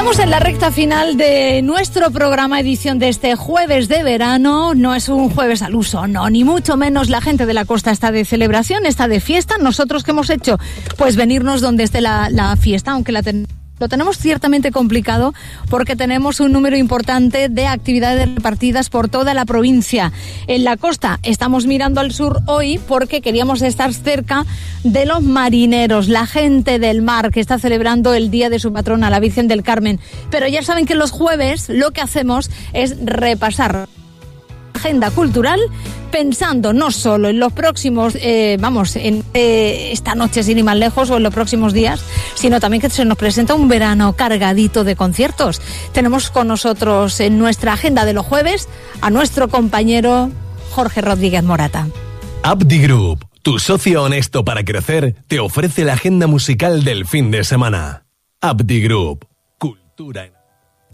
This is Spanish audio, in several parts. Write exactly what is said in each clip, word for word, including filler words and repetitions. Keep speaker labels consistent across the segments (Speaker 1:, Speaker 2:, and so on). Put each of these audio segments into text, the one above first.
Speaker 1: Estamos en la recta final de nuestro programa, edición de este jueves de verano. No es un jueves al uso, no, ni mucho menos. La gente de la costa está de celebración, está de fiesta. Nosotros, ¿qué hemos hecho? Pues venirnos donde esté la, la fiesta, aunque la ten- lo tenemos ciertamente complicado porque tenemos un número importante de actividades repartidas por toda la provincia. En la costa estamos mirando al sur hoy porque queríamos estar cerca de los marineros, la gente del mar que está celebrando el día de su patrona, la Virgen del Carmen. Pero ya saben que los jueves lo que hacemos es repasar agenda cultural, pensando no solo en los próximos, eh, vamos, en eh, esta noche sin ir más lejos o en los próximos días, sino también que se nos presenta un verano cargadito de conciertos. Tenemos con nosotros en nuestra agenda de los jueves a nuestro compañero Jorge Rodríguez Morata.
Speaker 2: Abdi Group, tu socio honesto para crecer, te ofrece la agenda musical del fin de semana. Abdi Group, cultura en...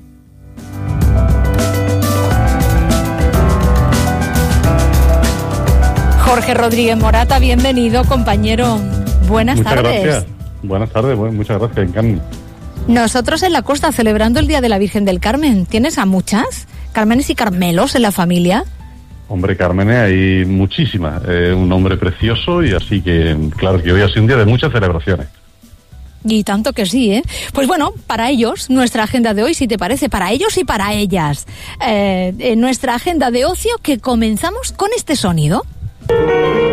Speaker 1: Jorge Rodríguez Morata, bienvenido, compañero. Buenas
Speaker 3: muchas
Speaker 1: tardes.
Speaker 3: Gracias. Buenas tardes, bueno, muchas gracias, Carmen.
Speaker 1: Nosotros en la costa celebrando el Día de la Virgen del Carmen. ¿Tienes a muchas Cármenes y Carmelos en la familia?
Speaker 3: Hombre, Carmen, hay muchísimas. Eh, un nombre precioso y así que, claro, que hoy ha sido un día de muchas celebraciones.
Speaker 1: Y tanto que sí, ¿eh? Pues bueno, para ellos, nuestra agenda de hoy, si te parece, para ellos y para ellas. Eh, en nuestra agenda de ocio que comenzamos con este sonido.